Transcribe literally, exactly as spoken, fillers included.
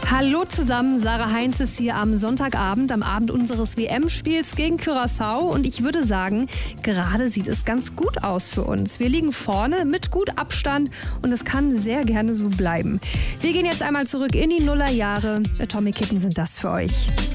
Hallo zusammen, Sarah Heinz ist hier am Sonntagabend, am Abend unseres W M-Spiels gegen Curaçao und ich würde sagen, gerade sieht es ganz gut aus für uns. Wir liegen vorne mit gut Abstand und es kann sehr gerne so bleiben. Wir gehen jetzt einmal zurück in die Nullerjahre. Atomic Kitten sind das für euch.